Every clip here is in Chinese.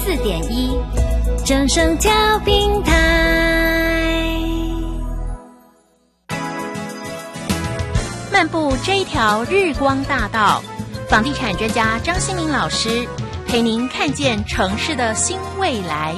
104.1正声调频台。漫步这一条日光大道，房地产专家张新民老师陪您看见城市的新未来。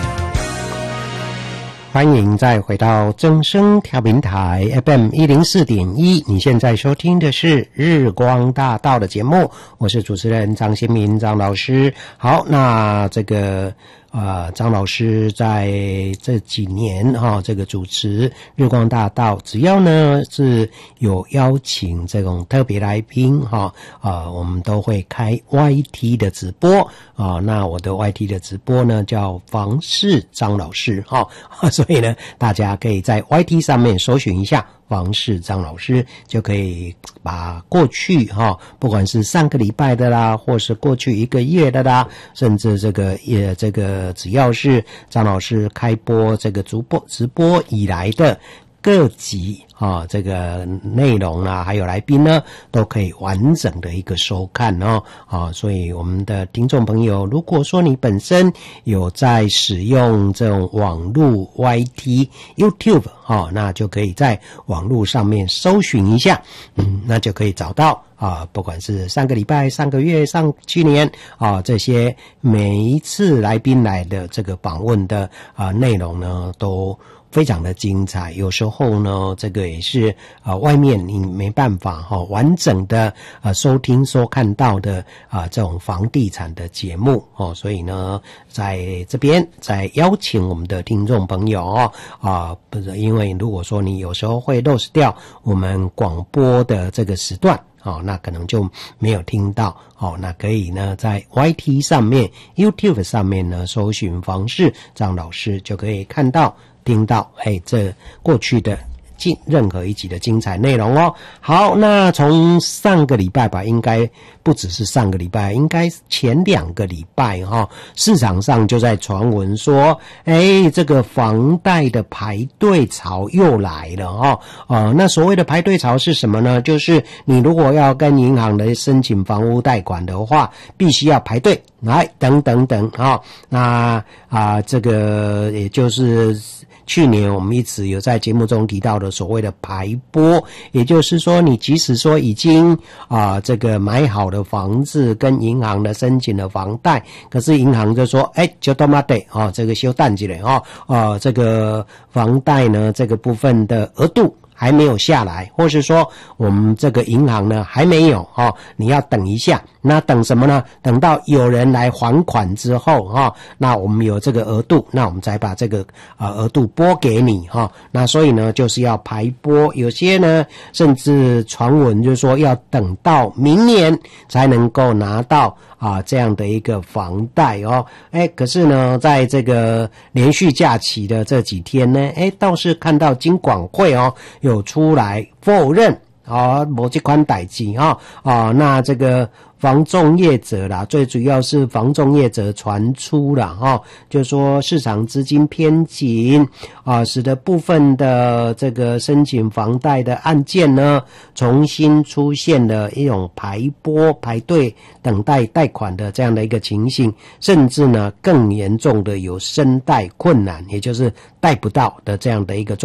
欢迎再回到正声调频台 FM 104.1，你现在收听的是日光大道的节目，我是主持人张新民张老师。好，那这个张老师在这几年这个主持日光大道，只要呢是有邀请这种特别来宾我们都会开 YT 的直播那我的 YT 的直播呢叫房事张老师所以呢大家可以在 YT 上面搜寻一下房事张老师，就可以把过去不管是上个礼拜的啦，或是过去1个月的啦，甚至这个只要是张老师开播这个直播以来的各集这个内容啊，还有来宾呢，都可以完整的一个收看所以我们的听众朋友，如果说你本身有在使用这种网络 YT YouTube 那就可以在网络上面搜寻一下那就可以找到不管是上个礼拜、上个月、去年这些每一次来宾来的这个访问的内容呢，都非常的精彩。有时候呢这个也是外面你没办法完整的收听收看到的这种房地产的节目所以呢在这边再邀请我们的听众朋友不是，因为如果说你有时候会lose掉我们广播的这个时段那可能就没有听到那可以呢在 YT 上面 YouTube 上面呢搜寻房事张老师，就可以看到听到这过去的任何一集的精彩内容好，那从上个礼拜吧，应该不只是上个礼拜，应该前2个礼拜市场上就在传闻说这个房贷的排队潮又来了那所谓的排队潮是什么呢？就是你如果要跟银行来申请房屋贷款的话，必须要排队来等等等那这个也就是去年我们一直有在节目中提到的所谓的排拨，也就是说你即使说已经这个买好的房子跟银行的申请了房贷，可是银行就说就多嘛得这个休淡季了这个房贷呢这个部分的额度还没有下来，或是说我们这个银行呢还没有你要等一下。那等什么呢？等到有人来还款之后那我们有这个额度，那我们再把这个额度拨给你那所以呢就是要排拨，有些呢甚至传闻就是说要等到明年才能够拿到这样的一个房贷可是呢在这个连续假期的这几天呢倒是看到金管会有出来否认没这款代志那这个房仲业者啦，最主要是房仲业者传出啦就说市场资金偏紧使得部分的这个申请房贷的案件呢重新出现了一种排队等待贷款的这样的一个情形，甚至呢更严重的有申贷困难，也就是贷不到的这样的一个